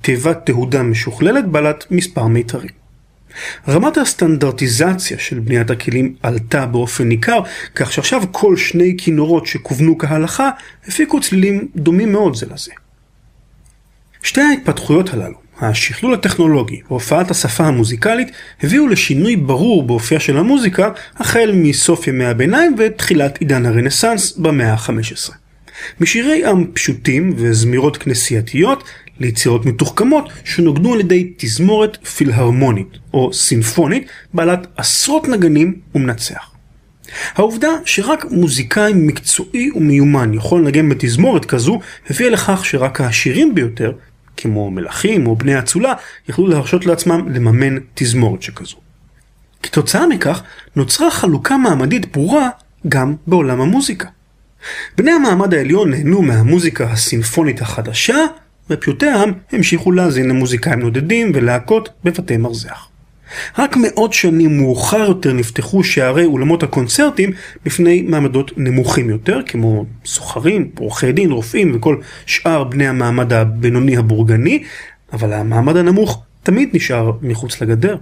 תיבת תהודה משוכללת בעלת מספר מיתרים. רמת הסטנדרטיזציה של בניית הכלים עלתה באופן ניכר, כך שעכשיו כל שני כינורות שכוונו כהלכה הפיקו צלילים דומים מאוד זה לזה. שתי ההתפתחויות הללו, השכלול הטכנולוגי והופעת השפה המוזיקלית, הביאו לשינוי ברור באופייה של המוזיקה החל מסוף ימי הביניים ותחילת עידן הרנסנס במאה ה-15. משירי עם פשוטים וזמירות כנסייתיות ליצירות מתוחכמות שנוגנו על ידי תזמורת פילהרמונית או סימפונית בעלת עשרות נגנים ומנצח. העובדה שרק מוזיקאי מקצועי ומיומן יכול לנגן בתזמורת כזו הביאה לכך שרק העשירים ביותר, כמו מלכים או בני אצולה, יכלו להרשות לעצמם לממן תזמורת שכזו. כתוצאה מכך נוצרה חלוקה מעמדית ברורה גם בעולם המוזיקה. בני המעמד העליון נהנו מהמוזיקה הסימפונית החדשה, ופיוטי העם המשיכו להאזין למוזיקאים נודדים ולהקות בבתי מרזח. רק מאות שנים מאוחר יותר נפתחו שערי אולמות הקונצרטים בפני מעמדות נמוכים יותר, כמו סוחרים, עורכי דין, רופאים וכל שאר בני המעמד הבינוני הבורגני, אבל המעמד הנמוך תמיד נשאר מחוץ לגדר.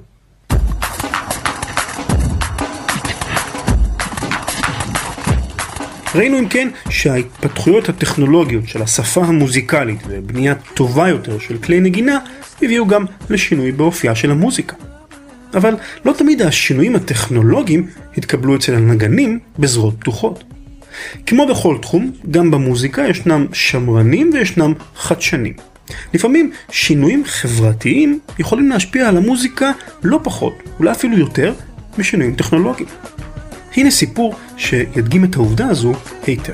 ראינו אם כן שההתפתחויות הטכנולוגיות של השפה המוזיקלית ובנייה טובה יותר של כלי נגינה הביאו גם לשינוי באופייה של המוזיקה. אבל לא תמיד השינויים הטכנולוגיים התקבלו אצל הנגנים בזרועות פתוחות. כמו בכל תחום, גם במוזיקה ישנם שמרנים וישנם חדשנים. לפעמים שינויים חברתיים יכולים להשפיע על המוזיקה לא פחות, אולי אפילו יותר, משינויים טכנולוגיים. הנה סיפור שידגים את העובדה הזו היטב.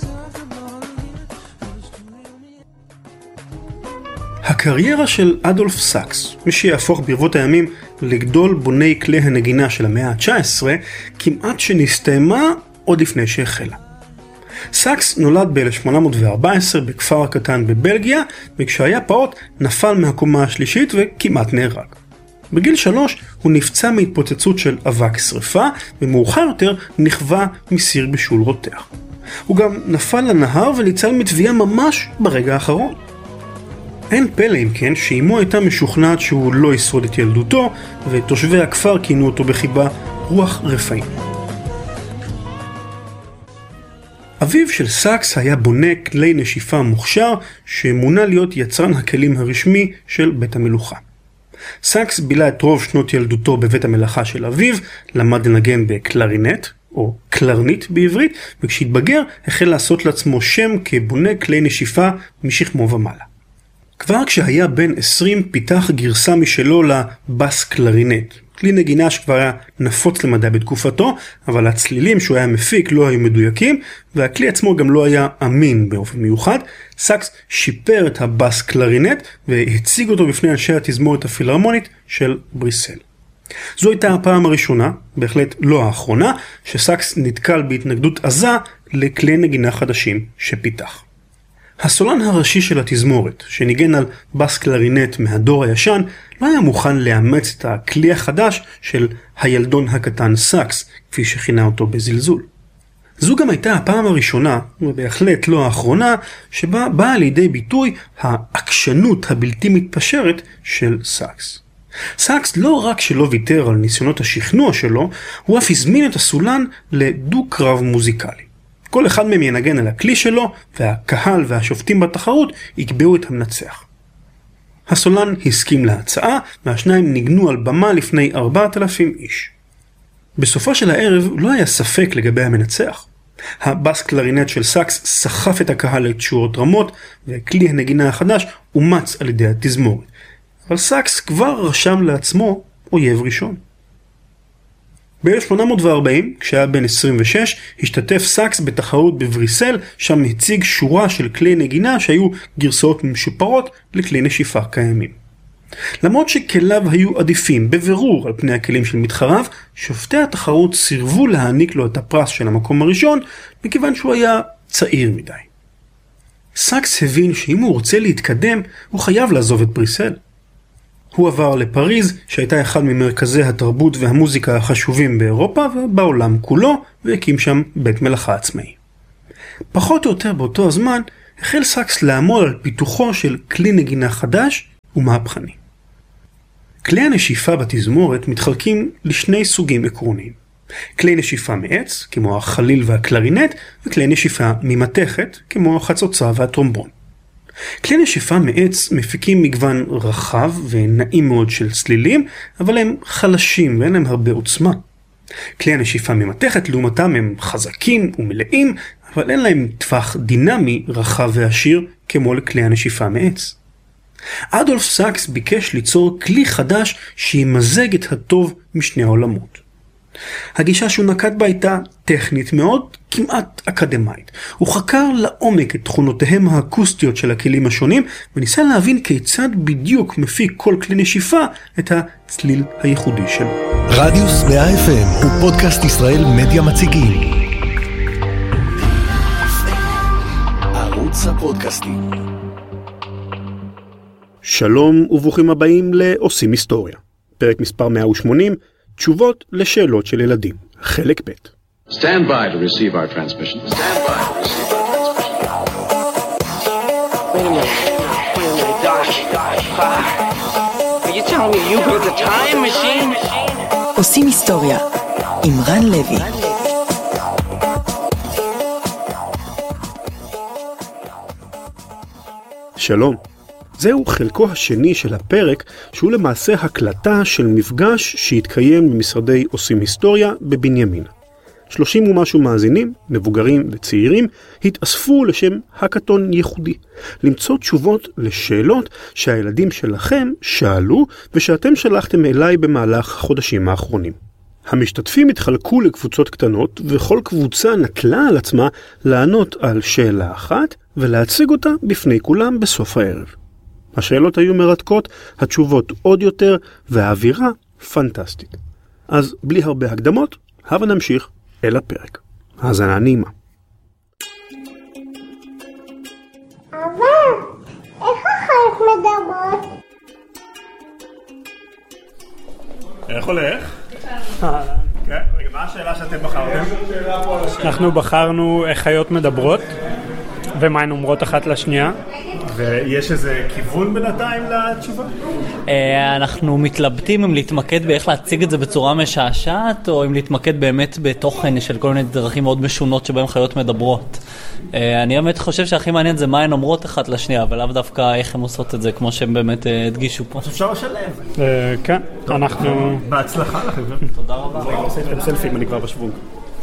הקריירה של אדולף סאקס, מי שיהפוך ברבות הימים לגדול בוני כלי הנגינה של המאה ה-19, כמעט שנסתיימה עוד לפני שהחלה. סאקס נולד ב-1814 בכפר הקטן בבלגיה, וכשהיה פעוט נפל מהקומה השלישית וכמעט נהרג. בגיל 3 הוא נפצע מהתפוצצות של אבק שריפה, ומאוחר יותר נכווה מסיר בישול רותח. הוא גם נפל לנהר וניצל מתביעה ממש ברגע האחרון. אין פלא אם כן שאימו הייתה משוכנעת שהוא לא ישרוד את ילדותו, ותושבי הכפר כינו אותו בחיבה רוח רפאים. אביו של סאקס היה בונה כלי נשיפה מוכשר שמונה להיות יצרן הכלים הרשמי של בית המלוכה. סאקס בילה את רוב שנות ילדותו בבית המלאכה של אביו, למד לנגן בקלרינט או קלרנית בעברית, וכשהתבגר החל לעשות לעצמו שם כבונה כלי נשיפה משכמו ומעלה. כבר כשהיה בן 20 פיתח גרסה משלו לבס קלרינט, כלי נגינה שכבר היה נפוץ למדי בתקופתו, אבל הצלילים שהוא היה מפיק לא היו מדויקים, והכלי עצמו גם לא היה אמין באופן מיוחד. סאקס שיפר את הבס קלרינט והציג אותו בפני אנשי התזמורת הפילהרמונית של בריסל. זו הייתה הפעם הראשונה, בהחלט לא האחרונה, שסאקס נתקל בהתנגדות עזה לכלי נגינה חדשים שפיתח. הסולן הראשי של התזמורת, שניגן על בס קלרינט מהדור הישן, לא היה מוכן לאמץ את הכלי החדש של הילדון הקטן סאקס, כפי שכינה אותו בזלזול. זו גם הייתה הפעם הראשונה, ובהחלט לא האחרונה, שבה באה לידי ביטוי העקשנות הבלתי מתפשרת של סאקס. סאקס לא רק שלא ויתר על ניסיונות השכנוע שלו, הוא אף הזמין את הסולן לדו קרב מוזיקלי. כל אחד מהם ינגן על הכלי שלו, והקהל והשופטים בתחרות יקבעו את המנצח. הסולן הסכים להצעה, והשניים ניגנו על במה לפני 4,000 איש. בסופו של הערב לא היה ספק לגבי המנצח. הבס קלרינט של סאקס סחף את הקהל לתשורות רמות, וכלי הנגינה החדש אומץ על ידי התזמורת. אבל סאקס כבר רשם לעצמו אויב ראשון. ב-1840, כשהיה בן 26, השתתף סאקס בתחרות בבריסל, שם הציג שורה של כלי נגינה שהיו גרסאות משופרות לכלי נשיפה קיימים. למרות שכליו היו עדיפים בבירור על פני הכלים של מתחריו, שופטי התחרות סירבו להעניק לו את הפרס של המקום הראשון, מכיוון שהוא היה צעיר מדי. סאקס הבין שאם הוא רוצה להתקדם, הוא חייב לעזוב את בריסל. הוא עבר לפריז, שהייתה אחד ממרכזי התרבות והמוזיקה החשובים באירופה ובעולם כולו, והקים שם בית מלאכה עצמאי. פחות או יותר באותו הזמן, החל סאקס לעמול על פיתוחו של כלי נגינה חדש ומהפכני. כלי הנשיפה בתזמורת מתחלקים לשני סוגים עקרוניים. כלי נשיפה מעץ, כמו החליל והקלרינט, וכלי נשיפה ממתכת, כמו החצוצה והטרומבון. כלי נשיפה מעץ מפיקים מגוון רחב ונעים מאוד של צלילים, אבל הם חלשים ואין להם הרבה עוצמה. כלי הנשיפה ממתכת לעומתם הם חזקים ומלאים, אבל אין להם טווח דינמי רחב ועשיר כמו לכלי הנשיפה מעץ. אדולף סאקס ביקש ליצור כלי חדש שימזג את הטוב משני העולמות. הגישה שהוא נקט בה הייתה טכנית מאוד, כמעט אקדמית. הוא חקר לעומק את תכונותיהם האקוסטיות של הכלים השונים, וניסה להבין כיצד בדיוק מפיק כל כלי נשיפה את הצליל הייחודי שלו. רדיוס 100 FM הוא פודקאסט ישראל מדיה מציגים. ערוץ הפודקאסטים. שלום וברוכים הבאים לעושים היסטוריה. פרק מספר 180, תשובות לשאלות של ילדים, חלק ב'. Stand by to receive our transmission. Stand by to receive our transmission. Wait a minute, Doc. Are you telling me you built a time machine? עושים היסטוריה עם רן לוי. שלום. זהו חלקו השני של הפרק, שהוא למעשה הקלטה של מפגש שהתקיים במשרדי עושים היסטוריה בבנימין. 30 ומשהו מאזינים, מבוגרים וצעירים, התאספו לשם הקטון ייחודי, למצוא תשובות לשאלות שהילדים שלכם שאלו ושאתם שלחתם אליי במהלך החודשים האחרונים. המשתתפים התחלקו לקבוצות קטנות, וכל קבוצה נטלה על עצמה לענות על שאלה אחת ולהציג אותה בפני כולם בסוף הערב. השאלות היו מרתקות, התשובות עוד יותר, והאווירה פנטסטית. אז בלי הרבה הקדמות, הבה נמשיך אל הפרק. האזנה נעימה. אבל, איך החיות מדברות? איך הולך? רגע, מה השאלה שאתם בחרתם? אנחנו בחרנו איך חיות מדברות ומה הן אומרות אחת לשנייה. ויש איזה כיוון בינתיים לתשובה? אנחנו מתלבטים אם להתמקד באיך להציג את זה בצורה משעשעת, או אם להתמקד באמת בתוכן של כל מיני דרכים מאוד משונות שבהם חיות מדברות. אני באמת חושב שהכי מעניין זה מה הן אומרות אחת לשנייה, אבל לאו דווקא איך הן עושות את זה, כמו שהם באמת הדגישו פה. אפשר לשלב. כן, אנחנו... בהצלחה לכם. תודה רבה. אני עושה איתכם סלפים, אני כבר בשוונג.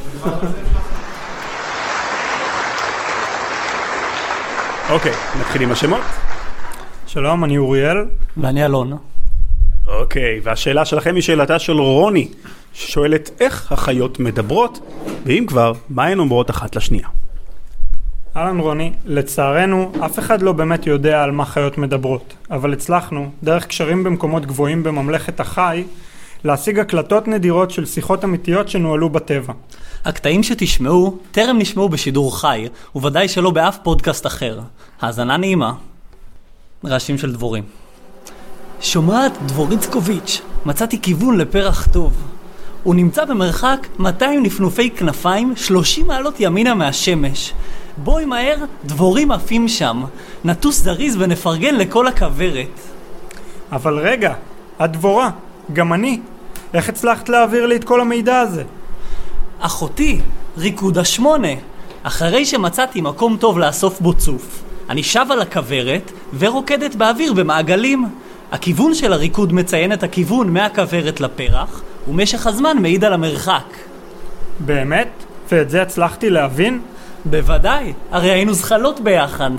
אוקיי, נתחיל עם השמות. שלום, אני אוריאל. ואני אלון. אוקיי, והשאלה שלכם היא שאלתה של רוני, ששואלת איך החיות מדברות, ואם כבר, מה הן אומרות אחת לשנייה. אהלן רוני, לצערנו אף אחד לא באמת יודע על מה חיות מדברות, אבל הצלחנו, דרך קשרים במקומות גבוהים בממלכת החי, להשיג הקלטות נדירות של שיחות אמיתיות שנועלו בטבע. הקטעים שתשמעו טרם נשמעו בשידור חי, וודאי שלא באף פודקאסט אחר. האזנה נעימה. רעשים של דבורים. שומעת דבוריצקוביץ', מצאתי כיוון לפרח טוב. הוא נמצא במרחק 200 נפנופי כנפיים, 30 מעלות ימינה מהשמש. בואי מהר, דבורים עפים שם. נטוס זריז ונפרגן לכל הכוורת. אבל רגע, הדבורה, גם אני. איך הצלחת להעביר לי את כל המידע הזה? אחותי, ריקוד 8. אחרי שמצאתי מקום טוב לאסוף בו צוף, אני שב על הכוורת ורוקדת באוויר במעגלים. הכיוון של הריקוד מציין את הכיוון מהכוורת לפרח, ומשך הזמן מעיד על המרחק. באמת? ואת זה הצלחתי להבין? בוודאי, הרי היינו זחלות ביחד.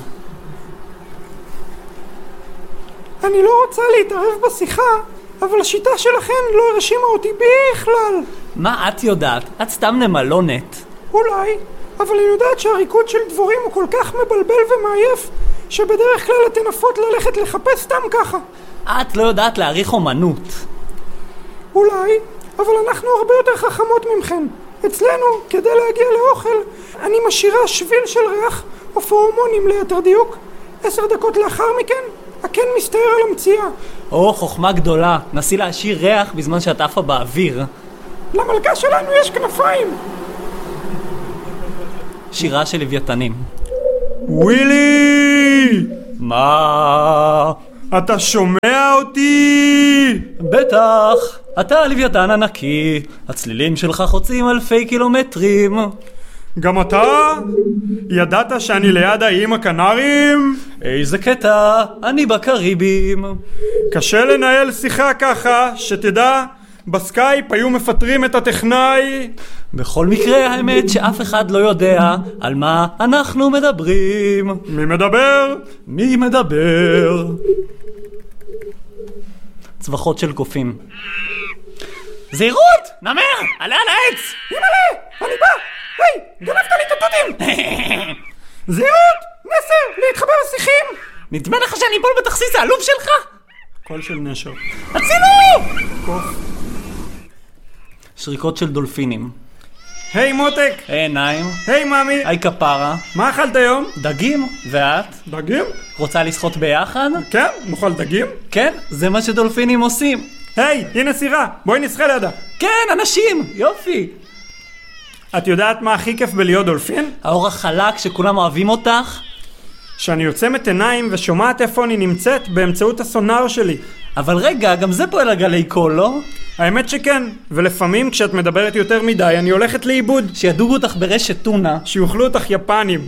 אני לא רוצה להתערב בשיחה, אבל השיטה שלכן לא הרשימה אותי בכלל. מה את יודעת? את סתם נמלונת. אולי, אבל אני יודעת שהריקוד של דבורים הוא כל כך מבלבל ומעייף, שבדרך כלל אתן עפות ללכת לחפש סתם ככה. את לא יודעת להעריך אומנות. אולי, אבל אנחנו הרבה יותר חכמות ממכן. אצלנו, כדי להגיע לאוכל, אני משאירה שביל של ריח או פרומונים ליתר דיוק. 10 דקות לאחר מכן, הקן מסתער על המציאה. או, חוכמה גדולה. נסי להשאיר ריח בזמן שאת עפה באוויר. למלכה שלנו יש כנפיים. שירה של לוויתנים. ווילי! מה? אתה שומע אותי? בטח, אתה לוויתן ענקי, הצלילים שלך חוצים אלפי קילומטרים. גם אתה? ידעת שאני ליד האיים הקנריים? איזה קטע, אני בקריבים. קשה לנהל שיחה ככה, שתדע, בסקייפ היו מפטרים את הטכנאי. בכל מקרה, האמת שאף אחד לא יודע על מה אנחנו מדברים. מי מדבר? מי מדבר? צווחות של קופים. זהירות! נמר! עלה על העץ! אימא'לה! אני בא! היי! גנבת לי את התותים! זהירות! נסר! להתחבר לשיחים! נדמה לך שאני אפול בתכסיס העלוב שלך? קול של נשר. הצילו! קוף. שריקות של דולפינים. היי מותק! היי עיניים. היי ממי! היי כפרה. מה אכלת היום? דגים. ואת? דגים? רוצה לשחות ביחד? כן, נאכל דגים. כן, זה מה שדולפינים עושים. היי, הנה סירה, בואי נשחה לידה. כן, אנשים, יופי. את יודעת מה הכי כיף בלהיות דולפין? האור החלק שכולם אוהבים אותך? שאני עוצמת עיניים ושומעת איפה אני נמצאת באמצעות הסונאר שלי. אבל רגע, גם זה פועל הגלי קול, לא? האמת שכן, ולפעמים כשאת מדברת יותר מדי אני הולכת לאיבוד. שידוגו אותך ברשת טונה. שיוכלו אותך יפנים.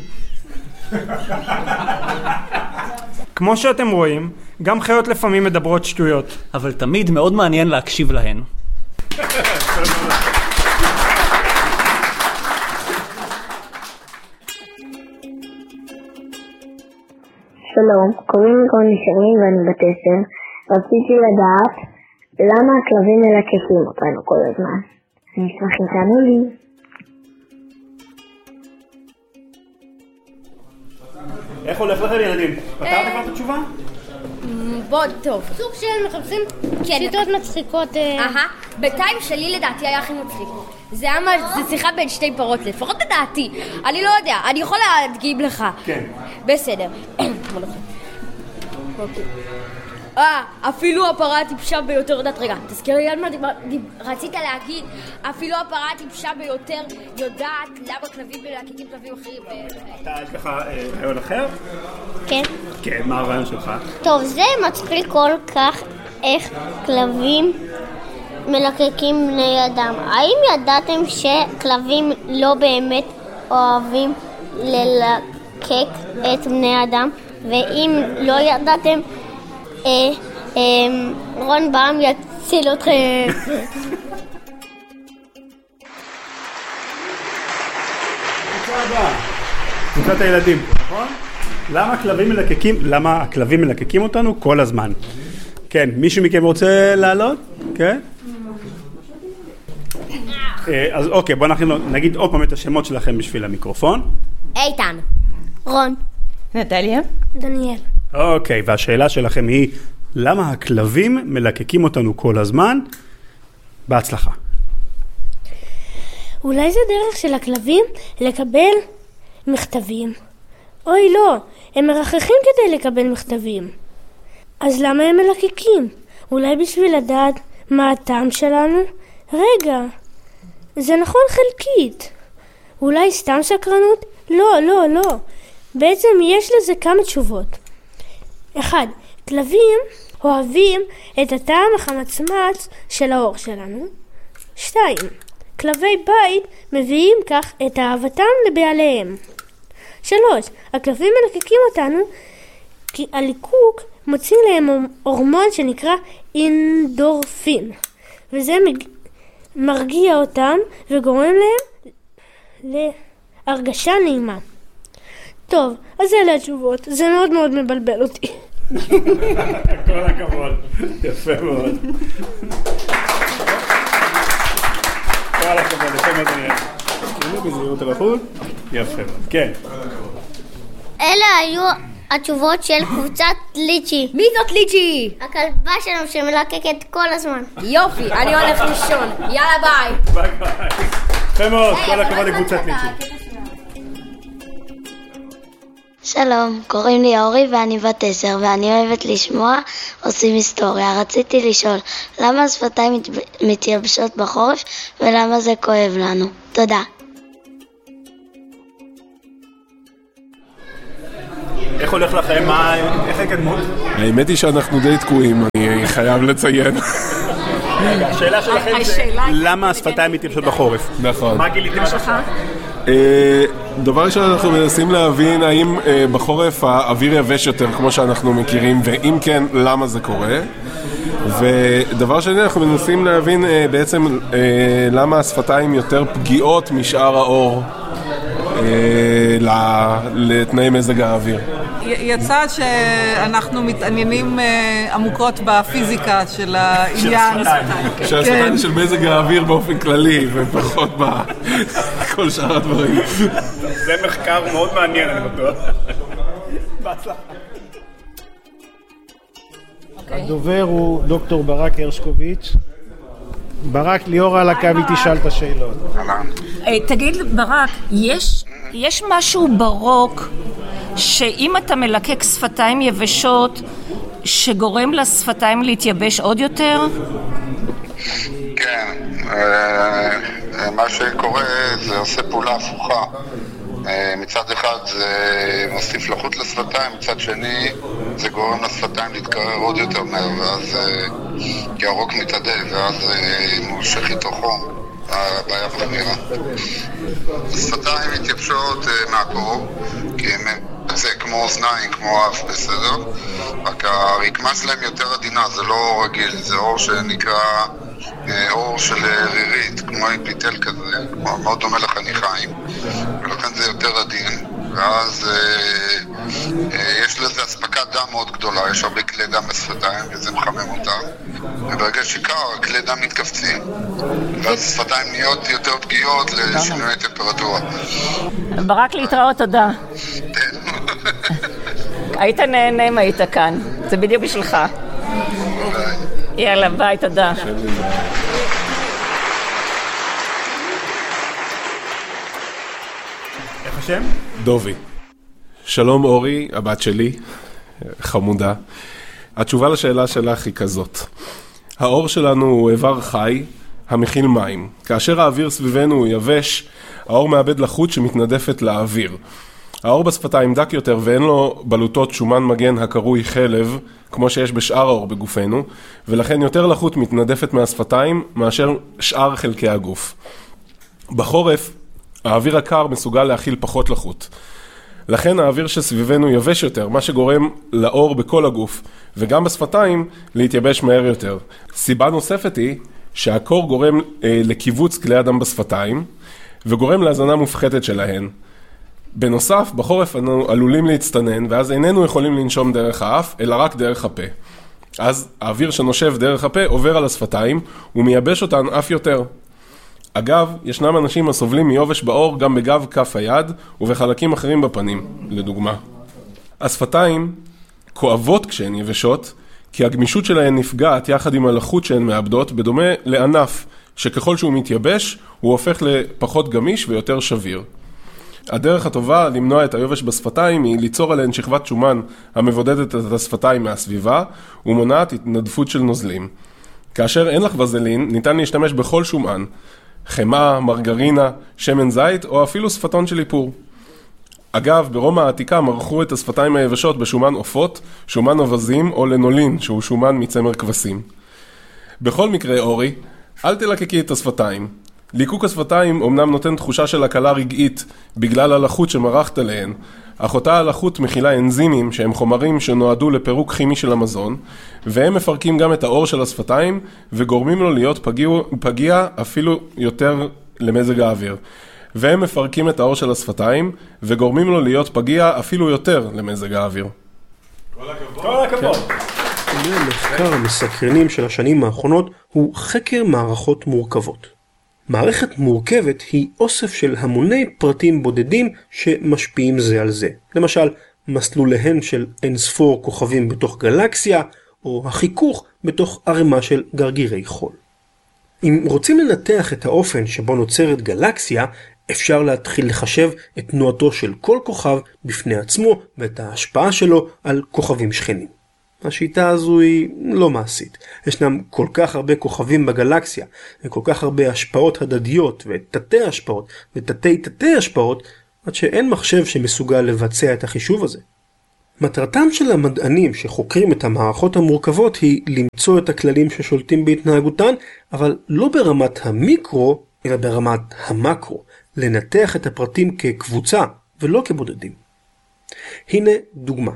כמו שאתם רואים, גם חיות לפעמים מדברות שטויות. אבל תמיד מאוד מעניין להקשיב להן. שלום, קוראים לי קוראים נשארים ואני בת 10. רציתי לדעת למה הכלבים מלקקים אותנו כל הזמן. אני אשמח אם תענו לי. איך הולך לכם ילדים? פתרת כבר את התשובה? בוא, טוב. סוג של מחפשים שיטות מצחיקות. בינתיים שלי לדעתי היה הכי מצחיק. זה שיחה בין שתי פרות, לפחות לדעתי. אני לא יודע, אני יכול להדגים לך. כן. בסדר. אפילו הפרה הטיפשה ביותר יודעת, רגע, תזכיר לי על מה רצית להגיד, אפילו הפרה הטיפשה ביותר יודעת למה כלבים מלקקים כלבים אחרים. אתה יש לך רעיון אחר? כן. כן, מה הרעיון שלך? טוב, זה מצחיק כל כך איך כלבים מלקקים בני אדם. האם ידעתם שכלבים לא באמת אוהבים ללקק את בני אדם? ואם לא ידעתם, רון בעם יציל אתכם. קבוצת הילדים, נכון? למה הכלבים מלקקים אותנו כל הזמן? כן, מישהו מכם רוצה לעלות? כן? אז אוקיי, בואו נגיד עוד פעם את השמות שלכם בשביל המיקרופון. איתן. רון. נטליה. דניאל. אוקיי, והשאלה שלכם היא, למה הכלבים מלקקים אותנו כל הזמן? בהצלחה. אולי זה דרך של הכלבים לקבל מכתבים. אוי לא, הם מרחכים כדי לקבל מכתבים. אז למה הם מלקקים? אולי בשביל לדעת מה הטעם שלנו? רגע, זה נכון חלקית. אולי סתם סקרנות? לא. בעצם יש לזה כמה תשובות. 1. כלבים אוהבים את הטעם החמצמץ של האור שלנו. 2. כלבי בית מביאים כך את אהבתם לבעליהם. 3. הכלבים מלקקים אותנו כי הליקוק מוציא להם הורמון שנקרא אינדורפין, וזה מרגיע אותם וגורם להם להרגשה נעימה. טוב, אז אלה התשובות. זה מאוד מאוד מבלבל אותי. כל הכבוד. יפה מאוד. כל הכבוד, יפה מאוד. תראו בזהירות הרחוב. יפה מאוד. כן. אלה היו התשובות של קבוצת ליצ'י. מי זאת ליצ'י? הכלבה שלנו שמלקקת כל הזמן. יופי, אני הולך לישון. יאללה ביי. ביי ביי. יפה מאוד, כל הכבוד לקבוצת ליצ'י. שלום, קוראים לי אורי ואני בת 10 ואני אוהבת לשמוע עושים היסטוריה. רציתי לשאול, למה השפתיים מתייבשות בחורף ולמה זה כואב לנו? תודה. איך הולך לכם? איך ההתקדמות? האמת היא שאנחנו די תקועים, אני חייב לציין. השאלה שלכם זה למה השפתיים מתייבשות בחורף. נכון. מה גיליתם עד עכשיו? דבר ראשון, אנחנו מנסים להבין האם בחורף האוויר יבש יותר כמו שאנחנו מכירים, ואם כן, למה זה קורה. ודבר שני, אנחנו מנסים להבין בעצם למה השפתיים יותר פגיעות משאר האור לתנאי מזג האוויר. יצא שאנחנו מתעניינים עמוקות בפיזיקה של העניין. של השפתיים של מזג האוויר באופן כללי, ופחות בכל שאר הדברים. זה מחקר מאוד מעניין, אני בטוח. בהצלחה. הדובר הוא דוקטור ברק הרשקוביץ'. ברק, ליאור על הקו, היא תשאל את השאלות. תגיד ברק, יש משהו ברוק שאם אתה מלקק שפתיים יבשות שגורם לשפתיים להתייבש עוד יותר? כן, מה שקורה זה עושה פעולה הפוכה. מצד אחד זה מוסיף לחות לשפתיים, מצד שני זה גורם לשפתיים להתקרר עוד יותר מהר, ואז כי הרוק מתעדל ואז מושך איתו חום. הבעיה מחמירה. השפתיים מתייבשות מהקור, כי זה כמו אוזניים, כמו אף, בסדר? רק הרקמה שלהם יותר עדינה, זה לא אור רגיל, זה אור שנקרא אור של רירית, כמו איפיטל כזה, מאוד דומה לחניכיים, ולכן זה יותר עדין, ואז יש לזה אספקת דם מאוד גדולה, יש הרבה כלי דם בשפתיים וזה מחמם אותם, וברגע שקר, כלי דם מתכווצים, ואז השפתיים נהיות יותר פגיעות לשינוי טמפרטורה. ברק, להתראות, תודה. היית נהנה אם היית כאן, זה בדיוק בשבילך. יאללה, ביי, תודה. איך השם? דובי. שלום אורי, הבת שלי, חמודה. התשובה לשאלה שלך היא כזאת. האור שלנו הוא איבר חי, המכיל מים. כאשר האוויר סביבנו הוא יבש, האור מאבד לחות שמתנדפת לאוויר. האור בשפתיים דק יותר ואין לו בלוטות שומן מגן הקרוי חלב, כמו שיש בשאר האור בגופנו, ולכן יותר לחות מתנדפת מהשפתיים מאשר שאר חלקי הגוף. בחורף, האוויר הקר מסוגל להכיל פחות לחות. לכן האוויר שסביבנו יבש יותר, מה שגורם לאור בכל הגוף, וגם בשפתיים להתייבש מהר יותר. סיבה נוספת היא שהקור גורם לקיבוץ כלי הדם בשפתיים, וגורם להזנה מופחתת שלהן. בנוסף, בחורף אנו עלולים להצטנן, ואז איננו יכולים לנשום דרך האף, אלא רק דרך הפה. אז האוויר שנושב דרך הפה עובר על השפתיים, ומייבש אותן אף יותר. אגב, ישנם אנשים הסובלים מיובש בעור גם בגב כף היד, ובחלקים אחרים בפנים, לדוגמה. השפתיים כואבות כשהן יבשות, כי הגמישות שלהן נפגעת יחד עם הלחות שהן מאבדות, בדומה לענף, שככל שהוא מתייבש, הוא הופך לפחות גמיש ויותר שביר. הדרך הטובה למנוע את היובש בשפתיים היא ליצור עליהן שכבת שומן המבודדת את השפתיים מהסביבה ומונעת התנדפות של נוזלים. כאשר אין לך וזלין, ניתן להשתמש בכל שומן, חמה, מרגרינה, שמן זית או אפילו שפתון של איפור. אגב, ברומא העתיקה מרחו את השפתיים היבשות בשומן עופות, שומן אבזים או לנולין, שהוא שומן מצמר כבשים. בכל מקרה, אורי, אל תלקקי את השפתיים. ליקוק השפתיים אומנם נותן תחושה של הקלה רגעית בגלל הלחות שמרחת עליהן, אך אותה הלחות מכילה אנזימים שהם חומרים שנועדו לפירוק כימי של המזון, והם מפרקים גם את האור של השפתיים וגורמים לו להיות פגיע אפילו יותר למזג האוויר. והם מפרקים את האור של השפתיים וגורמים לו להיות פגיע אפילו יותר למזג האוויר. כל הכבוד. המחקר המסקרנים של השנים האחרונות הוא חקר מערכות מורכבות. מערכת מורכבת היא אוסף של המוני פרטים בודדים שמשפיעים זה על זה. למשל, מסלוליהן של אינספור כוכבים בתוך גלקסיה, או החיכוך בתוך ערימה של גרגירי חול. אם רוצים לנתח את האופן שבו נוצרת גלקסיה, אפשר להתחיל לחשב את תנועתו של כל כוכב בפני עצמו ואת ההשפעה שלו על כוכבים שכנים. השיטה הזו היא לא מעשית. ישנם כל כך הרבה כוכבים בגלקסיה, וכל כך הרבה השפעות הדדיות, ותתי השפעות, ותתי השפעות, עד שאין מחשב שמסוגל לבצע את החישוב הזה. מטרתם של המדענים שחוקרים את המערכות המורכבות היא למצוא את הכללים ששולטים בהתנהגותן, אבל לא ברמת המיקרו, אלא ברמת המקרו, לנתח את הפרטים כקבוצה ולא כבודדים. הנה דוגמה.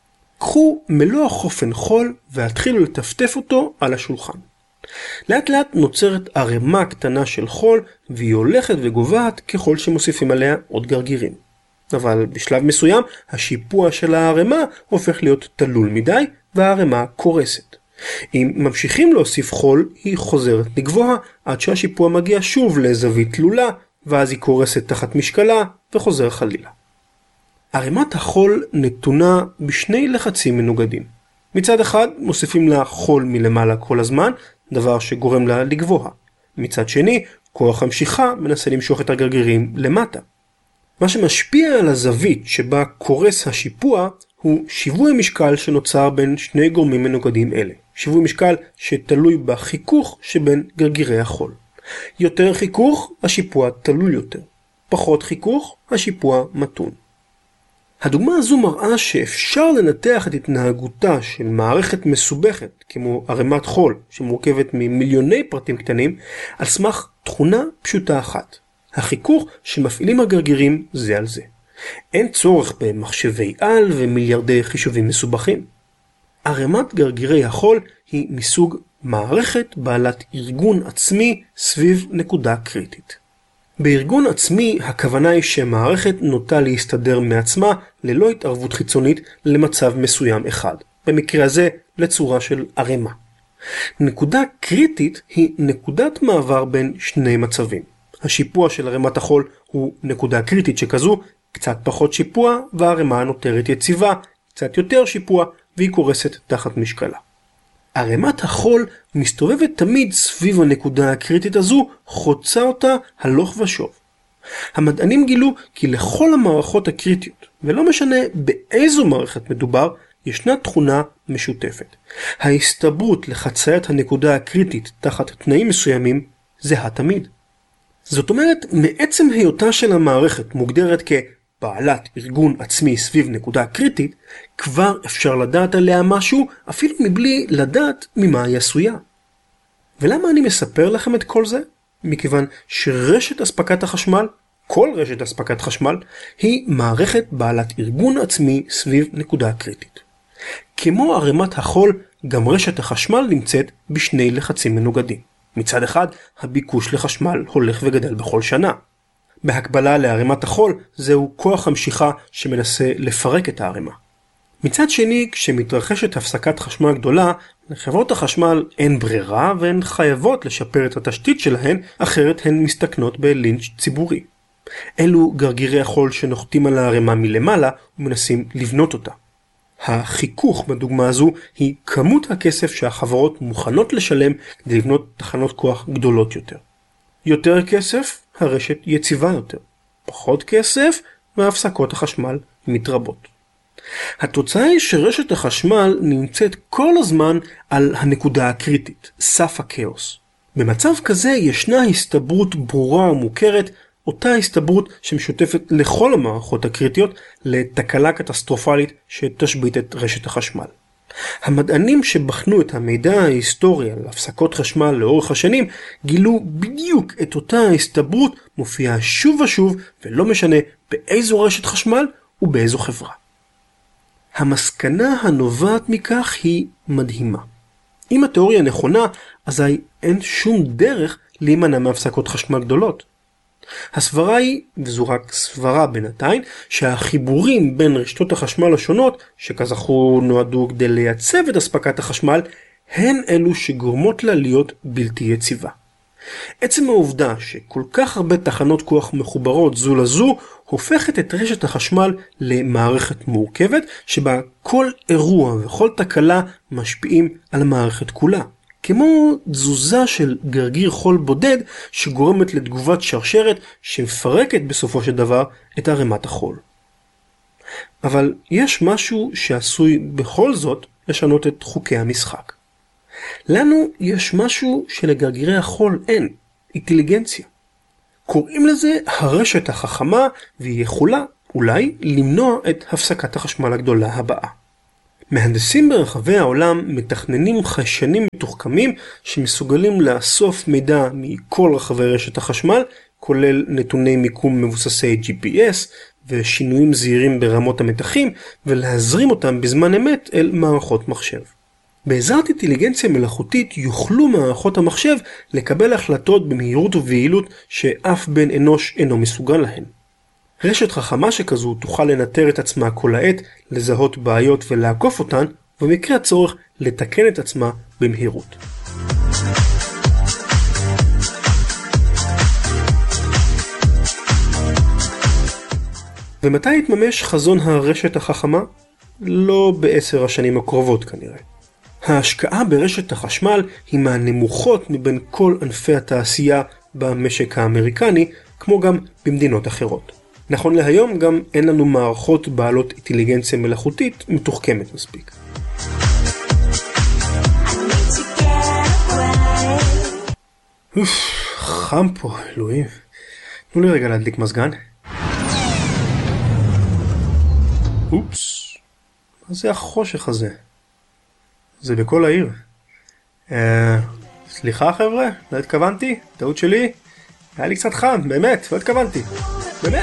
קחו מלוא חופן חול והתחילו לטפטף אותו על השולחן. לאט לאט נוצרת ערימה קטנה של חול והיא הולכת וגובהת ככל שמוסיפים עליה עוד גרגירים. אבל בשלב מסוים השיפוע של הערימה הופך להיות תלול מדי והערימה קורסת. אם ממשיכים להוסיף חול היא חוזרת לגבוה עד שהשיפוע מגיע שוב לזווית תלולה ואז היא קורסת תחת משקלה וחוזר חלילה. ערימת החול נתונה בשני לחצים מנוגדים. מצד אחד מוסיפים לה חול מלמעלה כל הזמן, דבר שגורם לה לגבוה. מצד שני, כוח המשיכה מנסה למשוך את הגרגירים למטה. מה שמשפיע על הזווית שבה קורס השיפוע הוא שיווי משקל שנוצר בין שני גורמים מנוגדים אלה. שיווי משקל שתלוי בחיכוך שבין גרגירי החול. יותר חיכוך, השיפוע תלול יותר. פחות חיכוך, השיפוע מתון. הדוגמה הזו מראה שאפשר לנתח את התנהגותה של מערכת מסובכת כמו ערימת חול שמורכבת ממיליוני פרטים קטנים על סמך תכונה פשוטה אחת. החיכוך שמפעילים הגרגירים זה על זה. אין צורך במחשבי על ומיליארדי חישובים מסובכים. ערימת גרגירי החול היא מסוג מערכת בעלת ארגון עצמי סביב נקודה קריטית. בארגון עצמי הכוונה היא שמערכת נוטה להסתדר מעצמה ללא התערבות חיצונית למצב מסוים אחד. במקרה הזה לצורה של ערימה. נקודה קריטית היא נקודת מעבר בין שני מצבים. השיפוע של ערימת החול הוא נקודה קריטית שכזו, קצת פחות שיפוע והערימה נותרת יציבה, קצת יותר שיפוע והיא קורסת תחת משקלה. ערימת החול מסתובבת תמיד סביב הנקודה הקריטית הזו, חוצה אותה הלוך ושוב. המדענים גילו כי לכל המערכות הקריטיות, ולא משנה באיזו מערכת מדובר, ישנה תכונה משותפת. ההסתברות לחציית הנקודה הקריטית תחת תנאים מסוימים זהה תמיד. זאת אומרת, מעצם היותה של המערכת מוגדרת כבעלת ארגון עצמי סביב נקודה קריטית, כבר אפשר לדעת עליה משהו אפילו מבלי לדעת ממה היא עשויה. ולמה אני מספר לכם את כל זה? מכיוון שרשת אספקת החשמל, כל רשת אספקת חשמל, היא מערכת בעלת ארגון עצמי סביב נקודה קריטית. כמו ערימת החול, גם רשת החשמל נמצאת בשני לחצים מנוגדים. מצד אחד, הביקוש לחשמל הולך וגדל בכל שנה. בהקבלה לערימת החול, זהו כוח המשיכה שמנסה לפרק את הערימה. מצד שני, כשמתרחשת הפסקת חשמל גדולה, לחברות החשמל אין ברירה והן חייבות לשפר את התשתית שלהן, אחרת הן מסתכנות בלינץ' ציבורי. אלו גרגירי החול שנוחתים על הערימה מלמעלה ומנסים לבנות אותה. החיכוך בדוגמה הזו היא כמות הכסף שהחברות מוכנות לשלם כדי לבנות תחנות כוח גדולות יותר. יותר כסף, הרשת יציבה יותר. פחות כסף, והפסקות החשמל מתרבות. התוצאה היא שרשת החשמל נמצאת כל הזמן על הנקודה הקריטית, סף הכאוס. במצב כזה ישנה הסתברות ברורה ומוכרת, אותה הסתברות שמשותפת לכל המערכות הקריטיות לתקלה קטסטרופלית שתשבית את רשת החשמל. המדענים שבחנו את המידע ההיסטורי על הפסקות חשמל לאורך השנים גילו בדיוק את אותה ההסתברות מופיעה שוב ושוב ולא משנה באיזו רשת חשמל ובאיזו חברה. המסקנה הנובעת מכך היא מדהימה. אם התיאוריה נכונה, אזי אין שום דרך להימנע מהפסקות חשמל גדולות. הסברה היא, וזו רק סברה בינתיים, שהחיבורים בין רשתות החשמל השונות, שכזכור נועדו כדי לייצב את אספקת החשמל, הן אלו שגורמות לה להיות בלתי יציבה. עצם העובדה שכל כך הרבה תחנות כוח מחוברות זו לזו, הופכת את רשת החשמל למערכת מורכבת, שבה כל אירוע וכל תקלה משפיעים על המערכת כולה. כמו תזוזה של גרגיר חול בודד שגורמת לתגובת שרשרת שמפרקת בסופו של דבר את ערימת החול. אבל יש משהו שעשוי בכל זאת לשנות את חוקי המשחק. לנו יש משהו שלגרגירי החול אין, אינטליגנציה. קוראים לזה הרשת החכמה והיא יכולה אולי למנוע את הפסקת החשמל הגדולה הבאה. מהנדסים ברחבי העולם מתכננים חיישנים מתוחכמים שמסוגלים לאסוף מידע מכל רחבי רשת החשמל, כולל נתוני מיקום מבוססי GPS ושינויים זהירים ברמות המתחים, ולהזרים אותם בזמן אמת אל מערכות מחשב. בעזרת אינטליגנציה מלאכותית יוכלו מערכות המחשב לקבל החלטות במהירות וביעילות שאף בן אנוש אינו מסוגל להן. רשת חכמה שכזו תוכל לנטר את עצמה כל העת, לזהות בעיות ולעקוף אותן, ובמקרה הצורך לתקן את עצמה במהירות. ומתי יתממש חזון הרשת החכמה? לא ב10 השנים הקרובות כנראה. ההשקעה ברשת החשמל היא מהנמוכות מבין כל ענפי התעשייה במשק האמריקני, כמו גם במדינות אחרות. נכון להיום גם אין לנו מערכות בעלות אינטליגנציה מלאכותית מתוחכמת מספיק. חם פה, אלוהים. תנו לי רגע להדליק מזגן. אופס, מה זה החושך הזה? זה בכל העיר. סליחה חבר'ה, לא התכוונתי, טעות שלי. היה לי קצת חם, באמת, לא התכוונתי.